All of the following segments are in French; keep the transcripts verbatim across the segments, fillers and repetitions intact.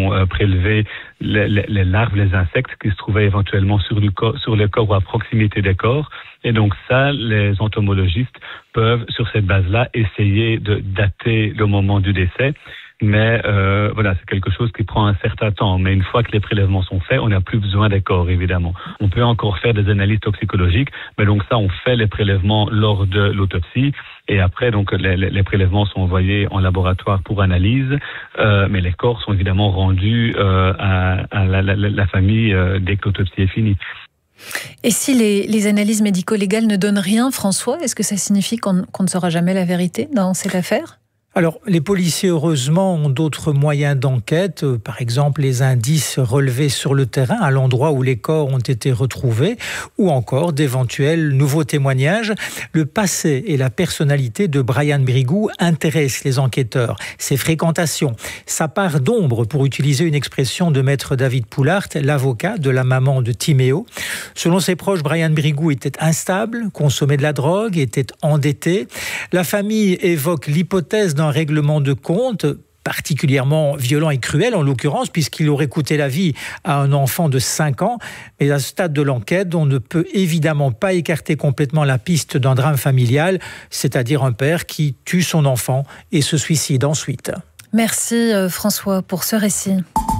ont euh, prélevé les, les, les larves, les insectes qui se trouvaient éventuellement sur le corps, sur le corps ou à proximité des corps. Et donc ça, les entomologistes peuvent, sur cette base-là, essayer de dater le moment du décès. Mais euh, voilà, c'est quelque chose qui prend un certain temps. Mais une fois que les prélèvements sont faits, on n'a plus besoin des corps, évidemment. On peut encore faire des analyses toxicologiques, mais donc ça, on fait les prélèvements lors de l'autopsie. Et après, donc, les, les prélèvements sont envoyés en laboratoire pour analyse. Euh, mais les corps sont évidemment rendus euh, à, à la, la, la famille euh, dès que l'autopsie est finie. Et si les, les analyses médico-légales ne donnent rien, François, est-ce que ça signifie qu'on, qu'on ne saura jamais la vérité dans cette affaire ? Alors, les policiers, heureusement, ont d'autres moyens d'enquête. Par exemple, les indices relevés sur le terrain, à l'endroit où les corps ont été retrouvés, ou encore d'éventuels nouveaux témoignages. Le passé et la personnalité de Brian Brigou intéressent les enquêteurs. Ses fréquentations, sa part d'ombre, pour utiliser une expression de maître David Poulart, l'avocat de la maman de Timéo. Selon ses proches, Brian Brigou était instable, consommait de la drogue, était endetté. La famille évoque l'hypothèse d'un règlement de compte particulièrement violent et cruel, en l'occurrence, puisqu'il aurait coûté la vie à un enfant de cinq ans. Mais à ce stade de l'enquête, on ne peut évidemment pas écarter complètement la piste d'un drame familial, c'est-à-dire un père qui tue son enfant et se suicide ensuite. Merci François pour ce récit.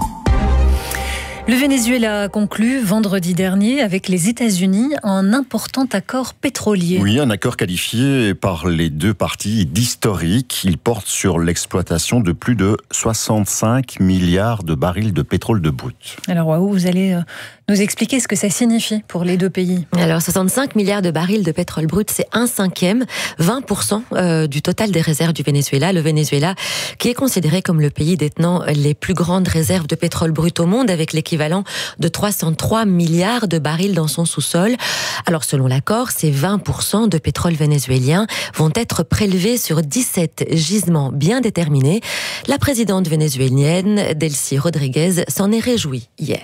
Le Venezuela a conclu vendredi dernier avec les États-Unis un important accord pétrolier. Oui, un accord qualifié par les deux parties d'historique. Il porte sur l'exploitation de plus de soixante-cinq milliards de barils de pétrole de brut. Alors Waouh, vous allez nous expliquer ce que ça signifie pour les deux pays. Alors soixante-cinq milliards de barils de pétrole brut, c'est un cinquième, vingt pour cent du total des réserves du Venezuela. Le Venezuela qui est considéré comme le pays détenant les plus grandes réserves de pétrole brut au monde, avec l'équivalent de trois cent trois milliards de barils dans son sous-sol. Alors selon l'accord, ces vingt pour cent de pétrole vénézuélien vont être prélevés sur dix-sept gisements bien déterminés. La présidente vénézuélienne, Delcy Rodríguez, s'en est réjouie hier.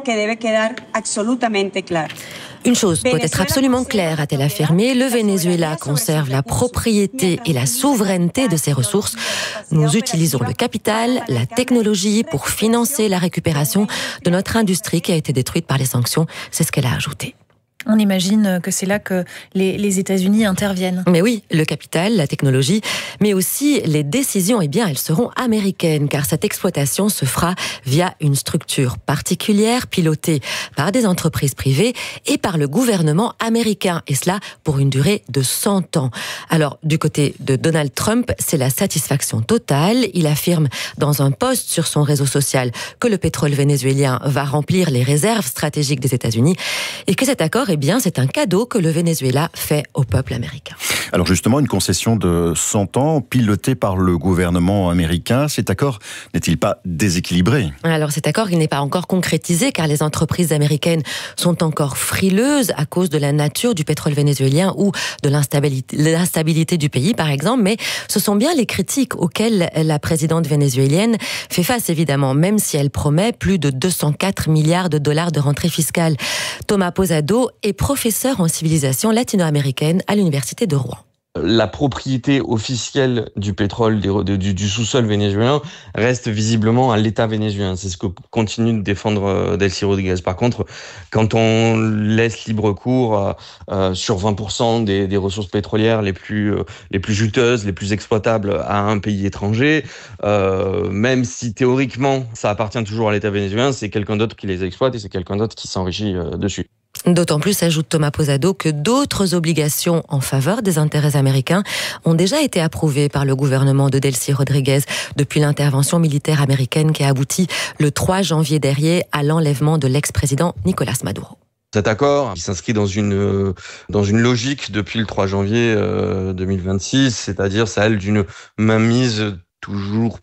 Une chose doit être absolument claire, a-t-elle affirmé, le Venezuela conserve la propriété et la souveraineté de ses ressources. Nous utilisons le capital, la technologie pour financer la récupération de notre industrie qui a été détruite par les sanctions. C'est ce qu'elle a ajouté. On imagine que c'est là que les, les États-Unis interviennent. Mais oui, le capital, la technologie, mais aussi les décisions, eh bien, elles seront américaines, car cette exploitation se fera via une structure particulière, pilotée par des entreprises privées et par le gouvernement américain, et cela pour une durée de cent ans. Alors, du côté de Donald Trump, c'est la satisfaction totale. Il affirme dans un post sur son réseau social que le pétrole vénézuélien va remplir les réserves stratégiques des États-Unis et que cet accord, eh bien, c'est un cadeau que le Venezuela fait au peuple américain. Alors justement, une concession de cent ans pilotée par le gouvernement américain. Cet accord n'est-il pas déséquilibré ? Alors cet accord, il n'est pas encore concrétisé car les entreprises américaines sont encore frileuses à cause de la nature du pétrole vénézuélien ou de l'instabilité, l'instabilité du pays, par exemple. Mais ce sont bien les critiques auxquelles la présidente vénézuélienne fait face, évidemment, même si elle promet plus de deux cent quatre milliards de dollars de rentrée fiscale. Thomas Posado est professeur en civilisation latino-américaine à l'université de Rouen. La propriété officielle du pétrole du, du sous-sol vénézuélien reste visiblement à l'État vénézuélien. C'est ce que continue de défendre Delcy Rodríguez. Par contre, quand on laisse libre cours euh, sur vingt pour cent des, des ressources pétrolières les plus, euh, les plus juteuses, les plus exploitables à un pays étranger, euh, même si théoriquement ça appartient toujours à l'État vénézuélien, c'est quelqu'un d'autre qui les exploite et c'est quelqu'un d'autre qui s'enrichit euh, dessus. D'autant plus, ajoute Thomas Posado, que d'autres obligations en faveur des intérêts américains ont déjà été approuvées par le gouvernement de Delcy Rodríguez depuis l'intervention militaire américaine qui a abouti le trois janvier dernier à l'enlèvement de l'ex-président Nicolás Maduro. Cet accord, il s'inscrit dans une dans une logique depuis le trois janvier deux mille vingt-six, c'est-à-dire celle d'une mainmise toujours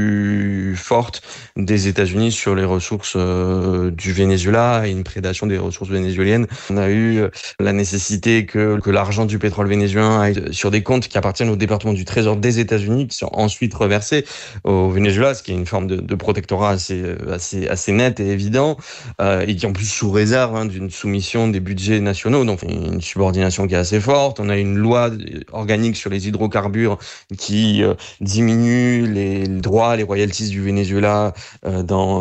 plus forte des États-Unis sur les ressources euh, du Venezuela et une prédation des ressources vénézuéliennes. On a eu la nécessité que, que l'argent du pétrole vénézuélien aille sur des comptes qui appartiennent au département du Trésor des États-Unis, qui sont ensuite reversés au Venezuela, ce qui est une forme de, de protectorat assez, assez, assez net et évident, euh, et qui en plus sous réserve hein, d'une soumission des budgets nationaux, donc une subordination qui est assez forte. On a une loi organique sur les hydrocarbures qui euh, diminue les droits, les royalties du Venezuela euh, dans